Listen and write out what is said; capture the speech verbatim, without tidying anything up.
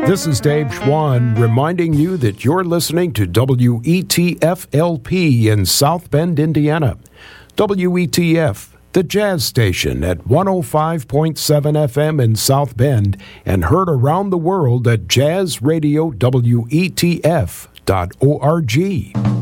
This is Dave Schwann reminding you that you're listening to W E T F L P in South Bend, Indiana. W E T F, the jazz station at one oh five point seven F M in South Bend and heard around the world at jazz radio w e t f dot org.